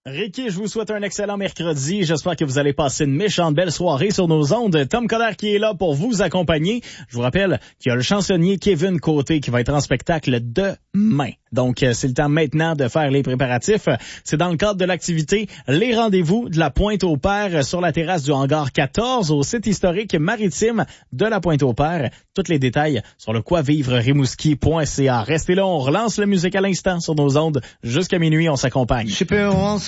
Ricky, je vous souhaite un excellent mercredi. J'espère que vous allez passer une méchante belle soirée sur nos ondes. Tom Coderre qui est là pour vous accompagner. Je vous rappelle qu'il y a le chansonnier Kevin Côté qui va être en spectacle demain. Donc, c'est le temps maintenant de faire les préparatifs. C'est dans le cadre de l'activité Les Rendez-vous de la Pointe-au-Père sur la terrasse du hangar 14 au site historique maritime de la Pointe-au-Père. Tous les détails sur le quoivivre-rimouski.ca. Restez là, on relance la musique à l'instant sur nos ondes. Jusqu'à minuit, on s'accompagne.